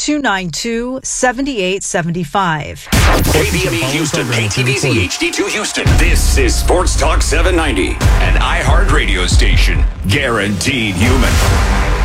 292-7875. KBME Houston, KTVZ HD2 Houston. This is Sports Talk 790, an iHeart radio station, guaranteed human.